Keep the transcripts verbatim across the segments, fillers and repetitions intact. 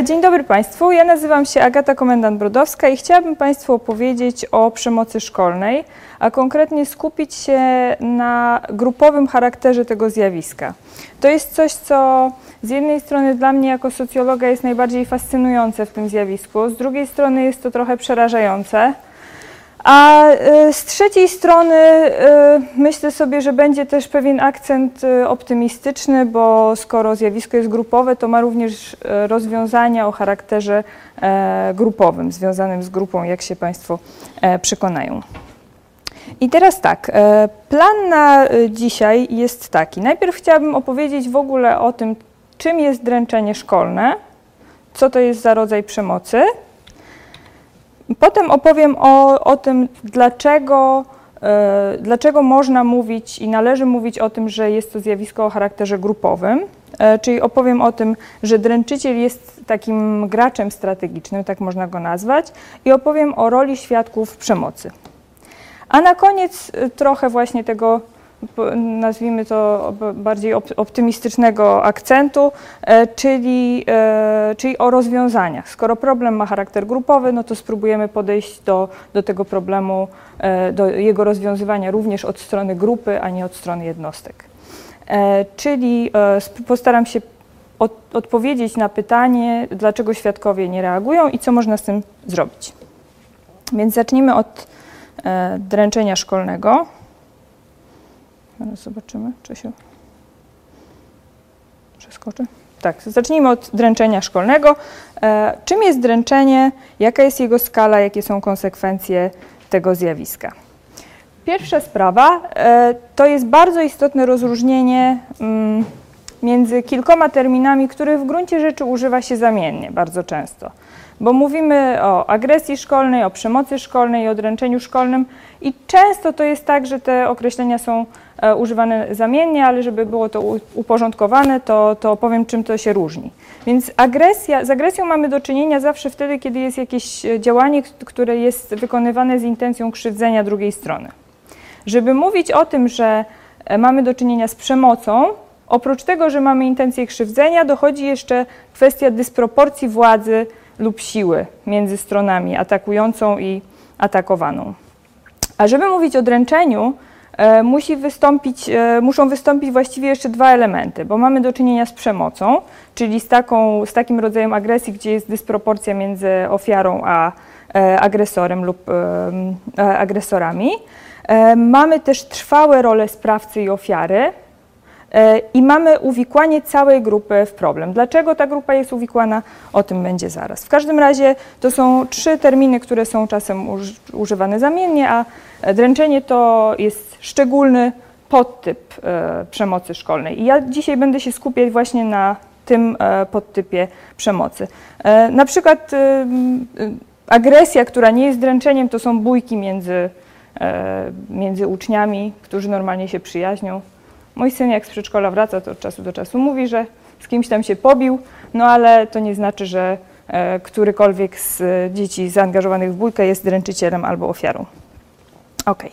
Dzień dobry Państwu, ja nazywam się Agata Komendant-Brodowska i chciałabym Państwu opowiedzieć o przemocy szkolnej, a konkretnie skupić się na grupowym charakterze tego zjawiska. To jest coś, co z jednej strony dla mnie jako socjologa jest najbardziej fascynujące w tym zjawisku, z drugiej strony jest to trochę przerażające, a z trzeciej strony myślę sobie, że będzie też pewien akcent optymistyczny, bo skoro zjawisko jest grupowe, to ma również rozwiązania o charakterze grupowym, związanym z grupą, jak się Państwo przekonają. I teraz tak, plan na dzisiaj jest taki. Najpierw chciałabym opowiedzieć w ogóle o tym, czym jest dręczenie szkolne, co to jest za rodzaj przemocy. Potem opowiem o, o tym, dlaczego, e, dlaczego można mówić i należy mówić o tym, że jest to zjawisko o charakterze grupowym, e, czyli opowiem o tym, że dręczyciel jest takim graczem strategicznym, tak można go nazwać, i opowiem o roli świadków przemocy. A na koniec trochę właśnie tego, nazwijmy to bardziej optymistycznego akcentu, czyli, czyli o rozwiązaniach. Skoro problem ma charakter grupowy, no to spróbujemy podejść do, do tego problemu, do jego rozwiązywania również od strony grupy, a nie od strony jednostek. Czyli postaram się od, odpowiedzieć na pytanie, dlaczego świadkowie nie reagują i co można z tym zrobić. Więc zacznijmy od dręczenia szkolnego. Zobaczymy, czy się przeskoczy. Tak, zacznijmy od dręczenia szkolnego. E, czym jest dręczenie? Jaka jest jego skala? Jakie są konsekwencje tego zjawiska? Pierwsza sprawa e, to jest bardzo istotne rozróżnienie mm, między kilkoma terminami, których w gruncie rzeczy używa się zamiennie bardzo często. Bo mówimy o agresji szkolnej, o przemocy szkolnej i o dręczeniu szkolnym i często to jest tak, że te określenia są e, używane zamiennie, ale żeby było to uporządkowane, to, to opowiem, czym to się różni. Więc agresja, z agresją mamy do czynienia zawsze wtedy, kiedy jest jakieś działanie, które jest wykonywane z intencją krzywdzenia drugiej strony. Żeby mówić o tym, że mamy do czynienia z przemocą, oprócz tego, że mamy intencję krzywdzenia, dochodzi jeszcze kwestia dysproporcji władzy lub siły między stronami atakującą i atakowaną. A żeby mówić o dręczeniu, e, musi wystąpić, e, muszą wystąpić właściwie jeszcze dwa elementy, bo mamy do czynienia z przemocą, czyli z, taką, z takim rodzajem agresji, gdzie jest dysproporcja między ofiarą a e, agresorem lub e, e, agresorami. E, mamy też trwałe role sprawcy i ofiary, i mamy uwikłanie całej grupy w problem. Dlaczego ta grupa jest uwikłana? O tym będzie zaraz. W każdym razie to są trzy terminy, które są czasem używane zamiennie, a dręczenie to jest szczególny podtyp e, przemocy szkolnej. I ja dzisiaj będę się skupiać właśnie na tym e, podtypie przemocy. E, na przykład e, agresja, która nie jest dręczeniem, to są bójki między, e, między uczniami, którzy normalnie się przyjaźnią. Mój syn, jak z przedszkola wraca, to od czasu do czasu mówi, że z kimś tam się pobił, no ale to nie znaczy, że e, którykolwiek z e, dzieci zaangażowanych w bójkę jest dręczycielem albo ofiarą. Okej.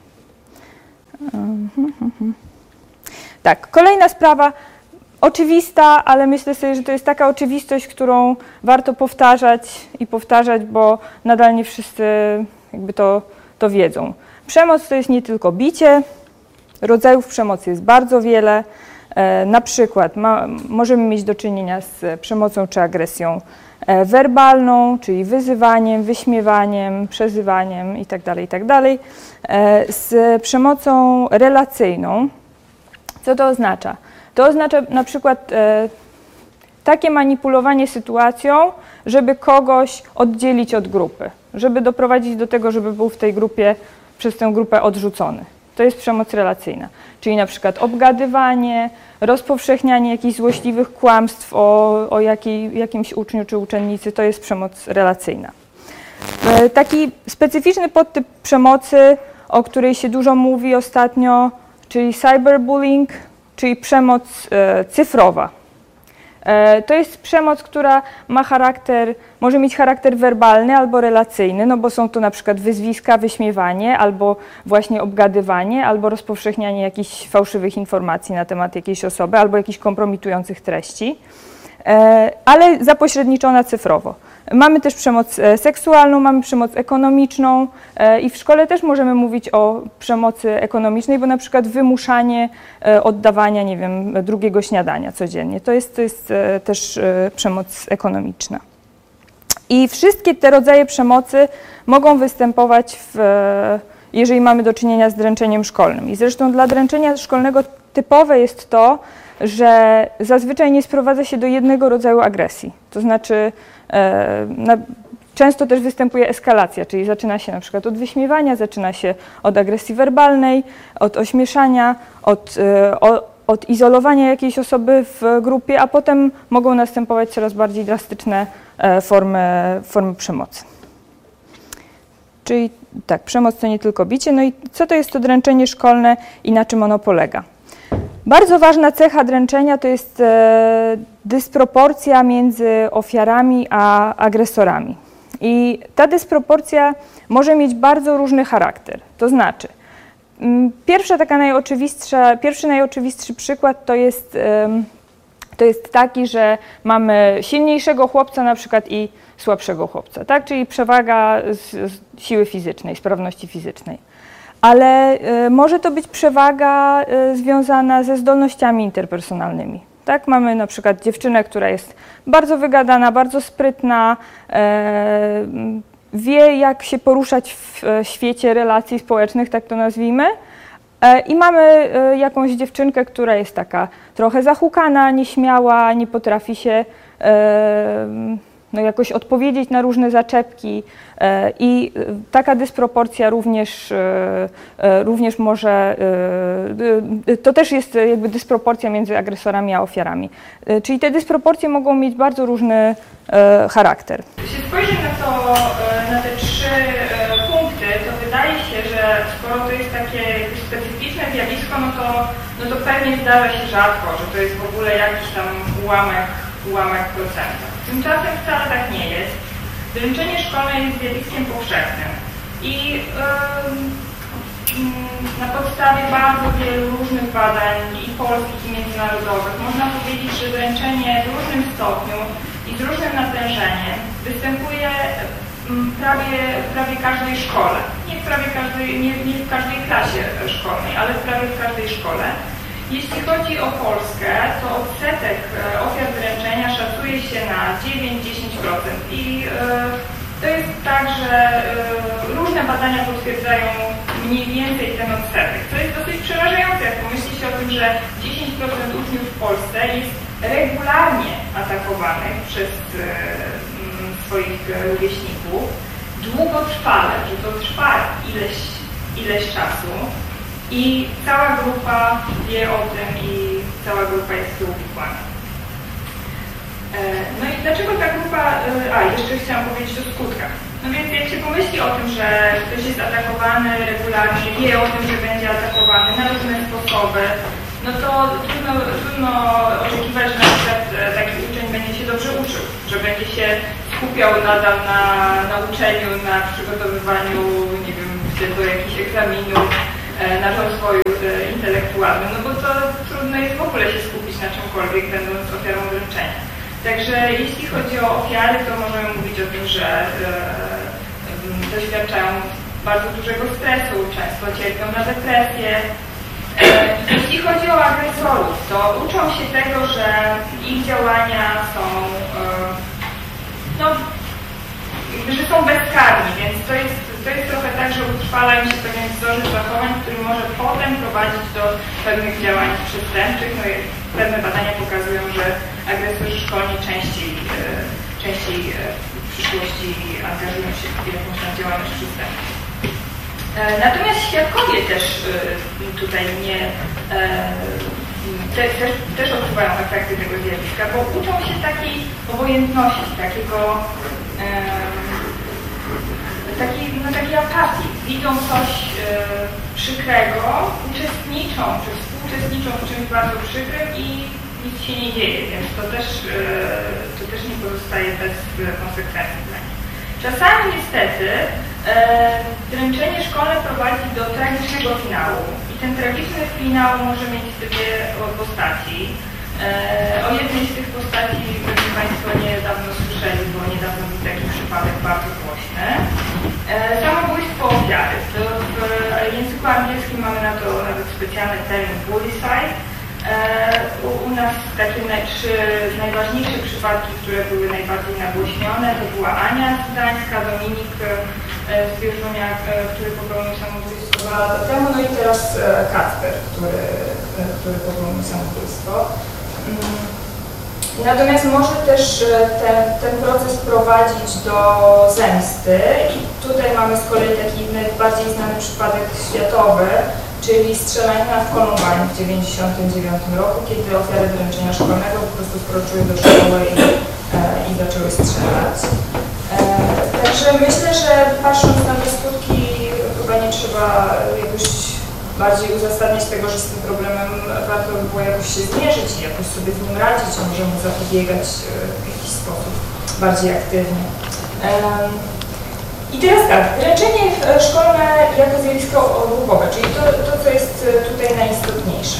Okay. Tak, kolejna sprawa, oczywista, ale myślę sobie, że to jest taka oczywistość, którą warto powtarzać i powtarzać, bo nadal nie wszyscy jakby to, to wiedzą. Przemoc to jest nie tylko bicie. Rodzajów przemocy jest bardzo wiele. E, na przykład ma, możemy mieć do czynienia z przemocą czy agresją e, werbalną, czyli wyzywaniem, wyśmiewaniem, przezywaniem itd., itd. E, z przemocą relacyjną. Co to oznacza? To oznacza na przykład e, takie manipulowanie sytuacją, żeby kogoś oddzielić od grupy, żeby doprowadzić do tego, żeby był w tej grupie, przez tę grupę odrzucony. To jest przemoc relacyjna, czyli na przykład obgadywanie, rozpowszechnianie jakichś złośliwych kłamstw o, o jakiej, jakimś uczniu czy uczennicy, to jest przemoc relacyjna. Taki specyficzny podtyp przemocy, o której się dużo mówi ostatnio, czyli cyberbullying, czyli przemoc e, cyfrowa. To jest przemoc, która ma charakter, może mieć charakter werbalny albo relacyjny, no bo są to na przykład wyzwiska, wyśmiewanie, albo właśnie obgadywanie, albo rozpowszechnianie jakichś fałszywych informacji na temat jakiejś osoby, albo jakichś kompromitujących treści. ale zapośredniczona cyfrowo. Mamy też przemoc seksualną, mamy przemoc ekonomiczną i w szkole też możemy mówić o przemocy ekonomicznej, bo na przykład wymuszanie oddawania, nie wiem, drugiego śniadania codziennie. To jest, to jest też przemoc ekonomiczna. I wszystkie te rodzaje przemocy mogą występować, w, jeżeli mamy do czynienia z dręczeniem szkolnym. I zresztą dla dręczenia szkolnego typowe jest to, że zazwyczaj nie sprowadza się do jednego rodzaju agresji. To znaczy e, na, często też występuje eskalacja, czyli zaczyna się na przykład od wyśmiewania, zaczyna się od agresji werbalnej, od ośmieszania, od, e, o, od izolowania jakiejś osoby w grupie, a potem mogą następować coraz bardziej drastyczne e, formy, formy przemocy. Czyli tak, przemoc to nie tylko bicie. No i co to jest to dręczenie szkolne i na czym ono polega? Bardzo ważna cecha dręczenia to jest e, dysproporcja między ofiarami a agresorami. I ta dysproporcja może mieć bardzo różny charakter. To znaczy, m, pierwsza taka najoczywistsza, pierwszy najoczywistszy przykład to jest, e, to jest taki, że mamy silniejszego chłopca na przykład i słabszego chłopca, tak? Czyli przewaga z, z siły fizycznej, sprawności fizycznej. Ale y, może to być przewaga y, związana ze zdolnościami interpersonalnymi. Tak? Mamy na przykład dziewczynę, która jest bardzo wygadana, bardzo sprytna, y, wie jak się poruszać w y, świecie relacji społecznych, tak to nazwijmy. Y, I mamy y, jakąś dziewczynkę, która jest taka trochę zahukana, nieśmiała, nie potrafi się y, no jakoś odpowiedzieć na różne zaczepki i taka dysproporcja również, również może, to też jest jakby dysproporcja między agresorami a ofiarami. Czyli te dysproporcje mogą mieć bardzo różny charakter. Jeśli spojrzymy na to, na te trzy punkty, to wydaje się, że skoro to jest takie specyficzne zjawisko, no to, no to pewnie zdarza się rzadko, że to jest w ogóle jakiś tam ułamek, ułamek procenta. Tymczasem wcale tak nie jest. Dręczenie szkolne jest zjawiskiem powszechnym i yy, na podstawie bardzo wielu różnych badań i polskich i międzynarodowych można powiedzieć, że dręczenie w różnym stopniu i z różnym natężeniem występuje prawie, prawie każdej szkole. Nie w, prawie każdej, nie, nie w każdej klasie szkolnej, ale prawie w każdej szkole. Jeśli chodzi o Polskę, to odsetek ofiar dręczenia szacuje się na dziewięć do dziesięciu procent i y, to jest tak, że y, różne badania potwierdzają mniej więcej ten odsetek, co jest dosyć przerażające, jak pomyśli się o tym, że dziesięć procent uczniów w Polsce jest regularnie atakowanych przez y, y, swoich rówieśników, długotrwale, że to trwa ileś, ileś czasu. I cała grupa wie o tym i cała grupa jest uwikłana. No i dlaczego ta grupa... A, jeszcze chciałam powiedzieć o skutkach. No więc jak się pomyśli o tym, że ktoś jest atakowany regularnie, wie o tym, że będzie atakowany na różne sposoby, no to trudno, trudno oczekiwać, że na przykład taki uczeń będzie się dobrze uczył, że będzie się skupiał nadal na, na uczeniu, na przygotowywaniu, nie wiem, do jakichś egzaminów, na rozwoju intelektualnym, no bo to trudno jest w ogóle się skupić na czymkolwiek, będąc ofiarą dręczenia. Także jeśli chodzi o ofiary, to możemy mówić o tym, że e, doświadczają bardzo dużego stresu, często cierpią na depresję. E, jeśli chodzi o agresorów, to uczą się tego, że ich działania są, e, no, że są bezkarni, więc to jest To jest trochę tak, że utrwala im się pewien wzorzec zachowań, który może potem prowadzić do pewnych działań przestępczych. No i pewne badania pokazują, że agresorzy szkolni częściej, e, częściej e, w przyszłości angażują się w jakąś tam działalność przestępczą. E, natomiast świadkowie też e, tutaj nie e, te, też, też odczuwają efekty tego zjawiska, bo uczą się takiej obojętności, takiego e, Takiej, no, takiej apatii. Widzą coś e, przykrego, uczestniczą, czy współuczestniczą w czymś bardzo przykrym i nic się nie dzieje, więc to też, e, to też nie pozostaje bez konsekwencji. Czasami niestety e, dręczenie szkolne prowadzi do tragicznego finału i ten tragiczny finał może mieć dwie postaci. E, o jednej z tych postaci termin bullycide. U, u nas takie naj, trzy najważniejsze przypadki, które były najbardziej nagłośnione, to była Ania z Gdańska, Dominik z Wierzumia, który popełnił samobójstwo dwa lata temu, no i teraz Kacper, który, który popełnił samobójstwo. Natomiast może też ten, ten proces prowadzić do zemsty i tutaj mamy z kolei taki najbardziej znany przypadek światowy, czyli strzelanina w Columbine w dziewięćdziesiątym dziewiątym roku, kiedy ofiary dręczenia szkolnego po prostu wkroczyły do szkoły i, e, i zaczęły strzelać. E, także myślę, że patrząc na te skutki, chyba nie trzeba jakoś bardziej uzasadniać tego, że z tym problemem warto by było jakoś się zmierzyć i jakoś sobie z nim radzić, a możemy zapobiegać w jakiś sposób bardziej aktywnie. E, I teraz tak, dręczenie szkolne jako zjawisko odruchowe, czyli to, to, co jest tutaj najistotniejsze.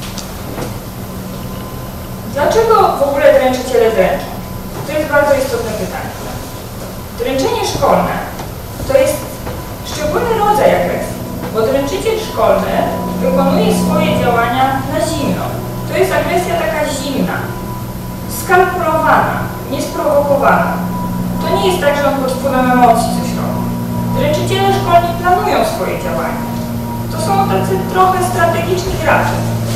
Dlaczego w ogóle dręczyciele dręczą? To jest bardzo istotne pytanie. Dręczenie szkolne to jest szczególny rodzaj agresji, bo dręczyciel szkolny wykonuje swoje działania na zimno. To jest agresja taka zimna, skalkulowana, niesprowokowana. To nie jest tak, że on pod wpływem emocji coś robi. Dręczyciele szkolni planują swoje działania. To są tacy trochę strategiczni gracze.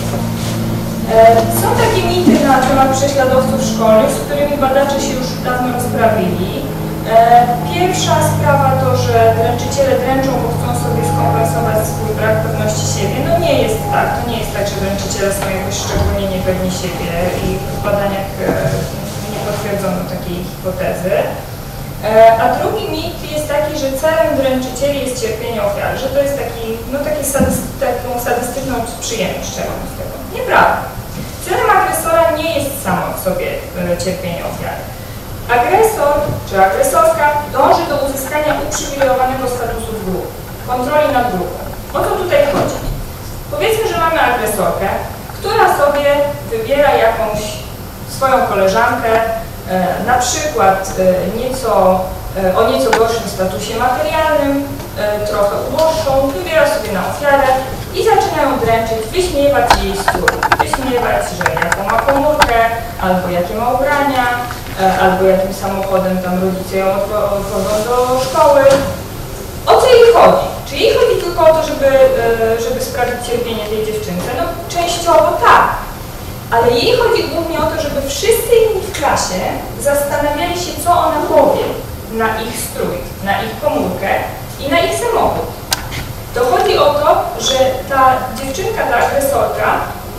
E, są takie mity na temat prześladowców szkolnych, z którymi badacze się już dawno rozprawili. E, pierwsza sprawa to, że dręczyciele dręczą, bo chcą sobie skompensować swój brak pewności siebie. No nie jest tak. To nie jest tak, że dręczyciele są jakoś szczególnie niepewni siebie i w badaniach e, nie potwierdzono takiej hipotezy. A drugi mit jest taki, że celem dręczycieli jest cierpienie ofiary, że to jest taki, no taki sadyst, taką sadystyczną przyjemność czerpią z tego. Nieprawda. Celem agresora nie jest samo w sobie cierpienie ofiary. Agresor czy agresorka dąży do uzyskania uprzywilejowanego statusu w grupie, kontroli nad grupą. O co tutaj chodzi? Powiedzmy, że mamy agresorkę, która sobie wybiera jakąś swoją koleżankę, na przykład nieco, o nieco gorszym statusie materialnym, trochę uboższą, wybiera sobie na ofiarę i zaczynają dręczyć, wyśmiewać jej strój, wyśmiewać, że jaką ma komórkę, albo jakie ma ubrania, albo jakim samochodem tam rodzice ją odwożą do szkoły. O co jej chodzi? Czy jej chodzi tylko o to, żeby, żeby sprawić cierpienie tej dziewczynce? No częściowo tak. Ale jej chodzi głównie o to, żeby wszyscy inni w klasie zastanawiali się, co ona powie na ich strój, na ich komórkę i na ich samochód. To chodzi o to, że ta dziewczynka, ta agresorka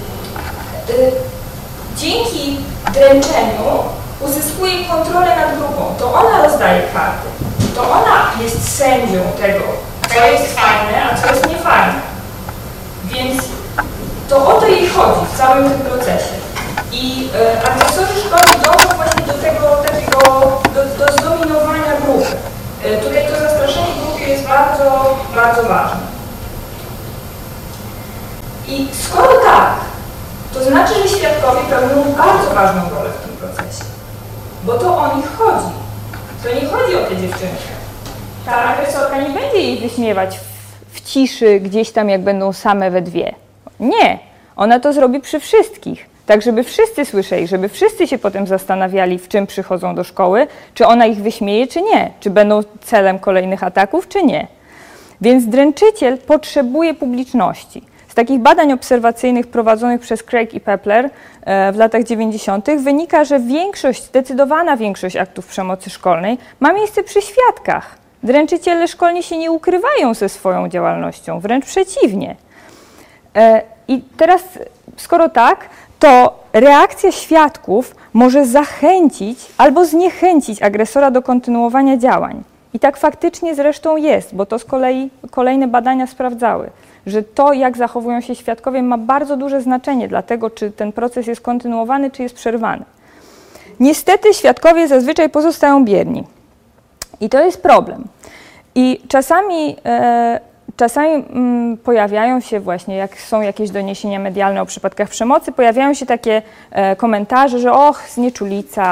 y, dzięki dręczeniu uzyskuje kontrolę nad grupą. To ona rozdaje karty. To ona jest sędzią tego, co jest fajne, a co jest niefajne. Więc to o to jej chodzi w całym tym procesie. I e, agresorzy szkolni dążą właśnie do tego takiego, do, do zdominowania grupy. E, tutaj to zastraszenie grupy jest bardzo, bardzo ważne. I skoro tak, to znaczy, że świadkowie pełnią bardzo ważną rolę w tym procesie. Bo to o nich chodzi. To nie chodzi o tę dziewczynkę. Ta agresorka nie będzie jej wyśmiewać w, w ciszy, gdzieś tam jak będą same we dwie. Nie, ona to zrobi przy wszystkich, tak żeby wszyscy słyszeli, żeby wszyscy się potem zastanawiali, w czym przychodzą do szkoły, czy ona ich wyśmieje, czy nie, czy będą celem kolejnych ataków, czy nie. Więc dręczyciel potrzebuje publiczności. Z takich badań obserwacyjnych prowadzonych przez Craig i Pepler w latach dziewięćdziesiątych wynika, że większość, zdecydowana większość aktów przemocy szkolnej ma miejsce przy świadkach. Dręczyciele szkolni się nie ukrywają ze swoją działalnością, wręcz przeciwnie. I teraz, skoro tak, to reakcja świadków może zachęcić albo zniechęcić agresora do kontynuowania działań. I tak faktycznie zresztą jest, bo to z kolei kolejne badania sprawdzały, że to, jak zachowują się świadkowie, ma bardzo duże znaczenie dla tego, czy ten proces jest kontynuowany, czy jest przerwany. Niestety świadkowie zazwyczaj pozostają bierni. I to jest problem. I czasami... E, Czasami mm, pojawiają się właśnie, jak są jakieś doniesienia medialne o przypadkach przemocy, pojawiają się takie e, komentarze, że och, znieczulica,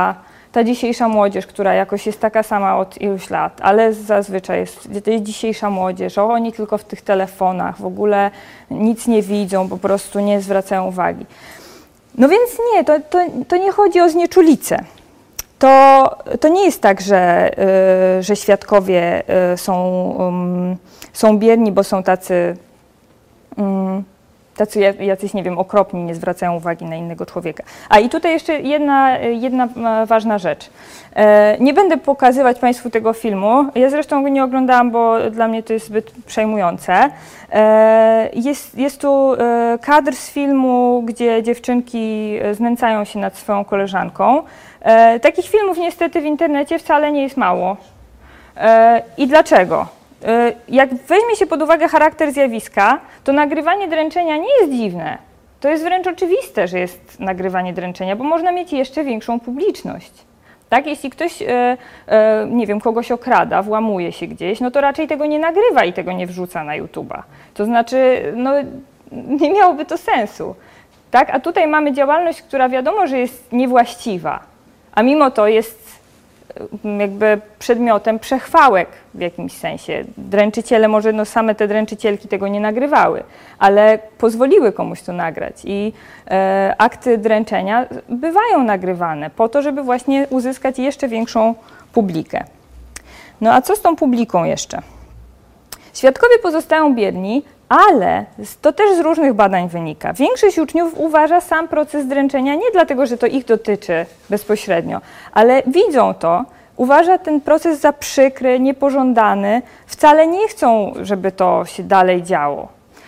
ta dzisiejsza młodzież, która jakoś jest taka sama od iluś lat, ale zazwyczaj jest, to jest dzisiejsza młodzież, o, oni tylko w tych telefonach, w ogóle nic nie widzą, po prostu nie zwracają uwagi. No więc nie, to, to, to nie chodzi o znieczulicę. To, to nie jest tak, że, y, że świadkowie y, są, um, są bierni, bo są tacy, um, tacy jacyś, nie wiem, okropni, nie zwracają uwagi na innego człowieka. A i tutaj jeszcze jedna, jedna ważna rzecz. E, nie będę pokazywać Państwu tego filmu. Ja zresztą go nie oglądałam, bo dla mnie to jest zbyt przejmujące. E, jest, jest tu e, kadr z filmu, gdzie dziewczynki znęcają się nad swoją koleżanką. E, takich filmów niestety w internecie wcale nie jest mało. E, I dlaczego? E, jak weźmie się pod uwagę charakter zjawiska, to nagrywanie dręczenia nie jest dziwne. To jest wręcz oczywiste, że jest nagrywanie dręczenia, bo można mieć jeszcze większą publiczność. Tak? Jeśli ktoś, e, e, nie wiem, kogoś okrada, włamuje się gdzieś, no to raczej tego nie nagrywa i tego nie wrzuca na YouTube'a. To znaczy, no, nie miałoby to sensu. Tak? A tutaj mamy działalność, która wiadomo, że jest niewłaściwa, a mimo to jest jakby przedmiotem przechwałek w jakimś sensie. Dręczyciele, może no same te dręczycielki tego nie nagrywały, ale pozwoliły komuś to nagrać i e, akty dręczenia bywają nagrywane po to, żeby właśnie uzyskać jeszcze większą publikę. No a co z tą publiką jeszcze? Świadkowie pozostają bierni, ale to też z różnych badań wynika. Większość uczniów uważa sam proces dręczenia nie dlatego, że to ich dotyczy bezpośrednio, ale widzą to, uważa ten proces za przykry, niepożądany, wcale nie chcą, żeby to się dalej działo.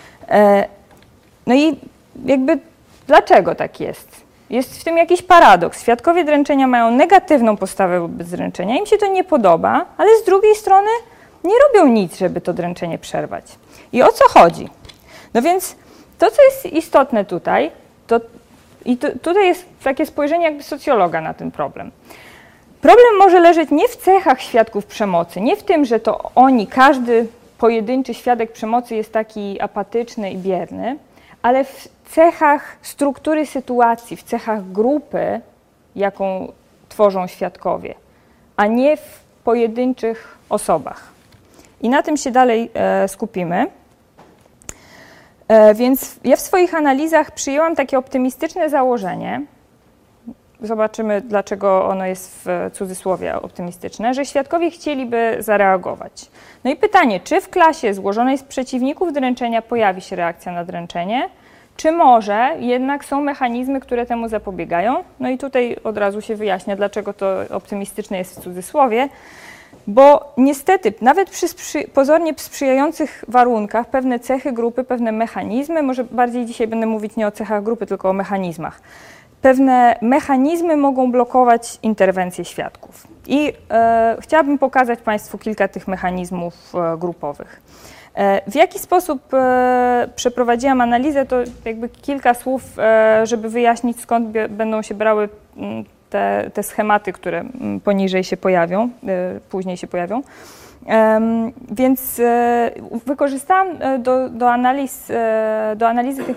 No i jakby dlaczego tak jest? Jest w tym jakiś paradoks. Świadkowie dręczenia mają negatywną postawę wobec dręczenia, im się to nie podoba, ale z drugiej strony nie robią nic, żeby to dręczenie przerwać. I o co chodzi? No więc to, co jest istotne tutaj, to, i to, tutaj jest takie spojrzenie jakby socjologa na ten problem. Problem może leżeć nie w cechach świadków przemocy, nie w tym, że to oni, każdy pojedynczy świadek przemocy jest taki apatyczny i bierny, ale w cechach struktury sytuacji, w cechach grupy, jaką tworzą świadkowie, a nie w pojedynczych osobach. I na tym się dalej e, skupimy. E, więc ja w swoich analizach przyjęłam takie optymistyczne założenie, zobaczymy, dlaczego ono jest w cudzysłowie optymistyczne, że świadkowie chcieliby zareagować. No i pytanie, czy w klasie złożonej z przeciwników dręczenia pojawi się reakcja na dręczenie, czy może jednak są mechanizmy, które temu zapobiegają? No i tutaj od razu się wyjaśnia, dlaczego to optymistyczne jest w cudzysłowie. Bo niestety, nawet przy sprzy- pozornie sprzyjających warunkach, pewne cechy grupy, pewne mechanizmy, może bardziej dzisiaj będę mówić nie o cechach grupy, tylko o mechanizmach, pewne mechanizmy mogą blokować interwencję świadków. I e, chciałabym pokazać Państwu kilka tych mechanizmów e, grupowych. E, w jaki sposób e, przeprowadziłam analizę, to jakby kilka słów, e, żeby wyjaśnić, skąd b- będą się brały m, Te, te schematy, które poniżej się pojawią, później się pojawią. Więc wykorzystałam do, do, analiz, do analizy tych